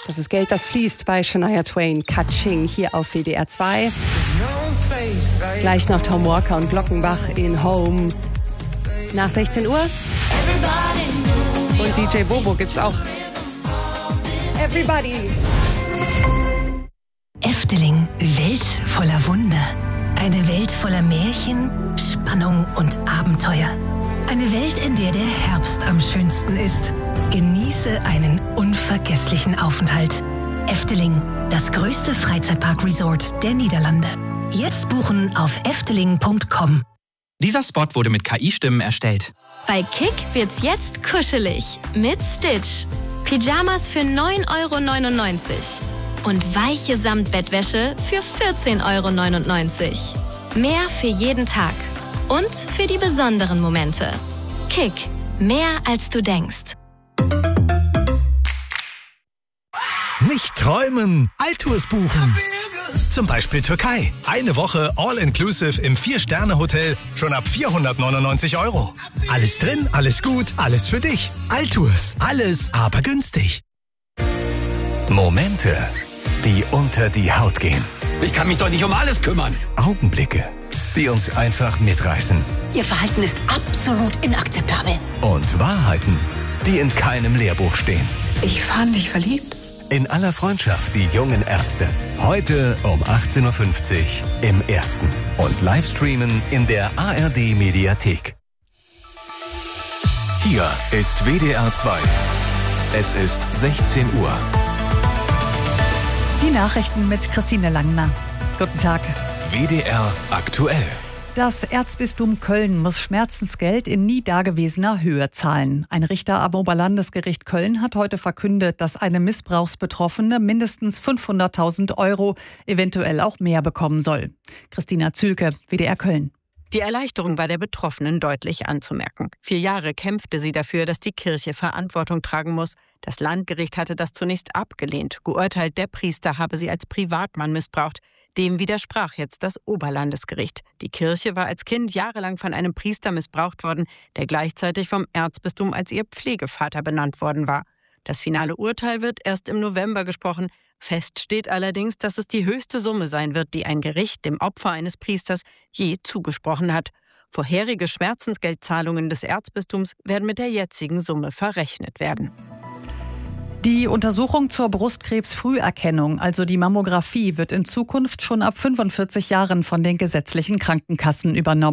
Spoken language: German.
Das ist Geld, das fließt bei Shania Twain. Catching hier auf WDR 2. Gleich noch Tom Walker und Glockenbach in Home. Nach 16 Uhr. Und DJ Bobo gibt's auch. Everybody. Efteling, Welt voller Wunder. Eine Welt voller Märchen, Spannung und Abenteuer. Eine Welt, in der der Herbst am schönsten ist. Genieße einen unvergesslichen Aufenthalt. Efteling, das größte Freizeitpark-Resort der Niederlande. Jetzt buchen auf efteling.com. Dieser Spot wurde mit KI-Stimmen erstellt. Bei Kick wird's jetzt kuschelig mit Stitch. Pyjamas für 9,99 € und weiche Samtbettwäsche für 14,99 €. Mehr für jeden Tag und für die besonderen Momente. Kick, mehr als du denkst. Nicht träumen, Altours buchen. Zum Beispiel Türkei. Eine Woche All-Inclusive im 4-Sterne-Hotel schon ab 499 €. Alles drin, alles gut, alles für dich. Altours. Alles, aber günstig. Momente, die unter die Haut gehen. Ich kann mich doch nicht um alles kümmern. Augenblicke, die uns einfach mitreißen. Ihr Verhalten ist absolut inakzeptabel. Und Wahrheiten, die in keinem Lehrbuch stehen. Ich fand dich verliebt. In aller Freundschaft, die jungen Ärzte. Heute um 18.50 Uhr im Ersten. Und Livestreamen in der ARD-Mediathek. Hier ist WDR 2. Es ist 16 Uhr. Die Nachrichten mit Christine Langner. Guten Tag. WDR aktuell. Das Erzbistum Köln muss Schmerzensgeld in nie dagewesener Höhe zahlen. Ein Richter am Oberlandesgericht Köln hat heute verkündet, dass eine Missbrauchsbetroffene mindestens 500.000 €, eventuell auch mehr bekommen soll. Christina Zülke, WDR Köln. Die Erleichterung war der Betroffenen deutlich anzumerken. 4 Jahre kämpfte sie dafür, dass die Kirche Verantwortung tragen muss. Das Landgericht hatte das zunächst abgelehnt. Geurteilt, der Priester habe sie als Privatmann missbraucht. Dem widersprach jetzt das Oberlandesgericht. Die Kirche war als Kind jahrelang von einem Priester missbraucht worden, der gleichzeitig vom Erzbistum als ihr Pflegevater benannt worden war. Das finale Urteil wird erst im November gesprochen. Fest steht allerdings, dass es die höchste Summe sein wird, die ein Gericht dem Opfer eines Priesters je zugesprochen hat. Vorherige Schmerzensgeldzahlungen des Erzbistums werden mit der jetzigen Summe verrechnet werden. Die Untersuchung zur Brustkrebsfrüherkennung, also die Mammographie, wird in Zukunft schon ab 45 Jahren von den gesetzlichen Krankenkassen übernommen.